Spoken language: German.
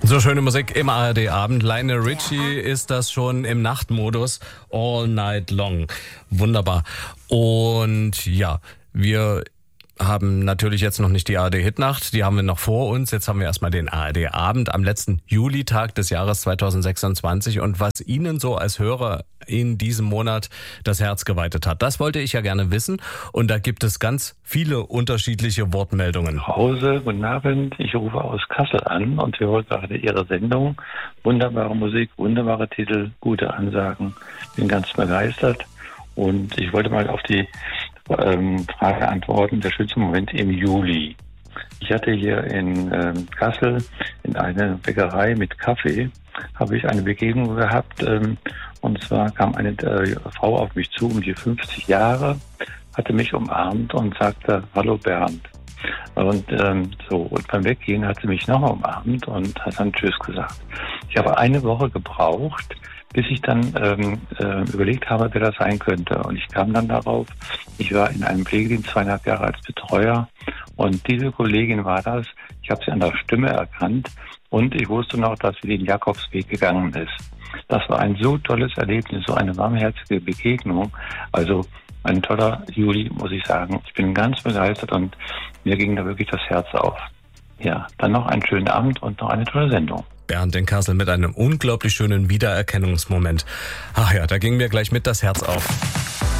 So schöne Musik im ARD-Abend. Lionel Richie ist das schon im Nachtmodus all night long. Wunderbar. Und ja, wir haben natürlich jetzt noch nicht die ARD-Hitnacht, die haben wir noch vor uns. Jetzt haben wir erstmal den ARD-Abend am letzten Julitag des Jahres 2026 und was Ihnen so als Hörer in diesem Monat das Herz geweitet hat. Das wollte ich ja gerne wissen und da gibt es ganz viele unterschiedliche Wortmeldungen. Hause, guten Abend, ich rufe aus Kassel an und höre gerade Ihre Sendung. Wunderbare Musik, wunderbare Titel, gute Ansagen, bin ganz begeistert und ich wollte mal auf die Frage antworten, der schönste Moment im Juli. Ich hatte hier in Kassel in einer Bäckerei mit Kaffee, habe ich eine Begegnung gehabt und zwar kam eine Frau auf mich zu, um die 50 Jahre, hatte mich umarmt und sagte, hallo Bernd. Und und beim Weggehen hat sie mich nochmal umarmt und hat dann Tschüss gesagt. Ich habe eine Woche gebraucht, bis ich dann überlegt habe, wer das sein könnte. Und ich kam dann darauf, ich war in einem Pflegedienst 2,5 Jahre als Betreuer und diese Kollegin war das. Ich habe sie an der Stimme erkannt und ich wusste noch, dass sie den Jakobsweg gegangen ist. Das war ein so tolles Erlebnis, so eine warmherzige Begegnung. Also ein toller Juli, muss ich sagen. Ich bin ganz begeistert und mir ging da wirklich das Herz auf. Ja, dann noch einen schönen Abend und noch eine tolle Sendung. Bernd in Kassel mit einem unglaublich schönen Wiedererkennungsmoment. Ach ja, da ging mir gleich mit das Herz auf.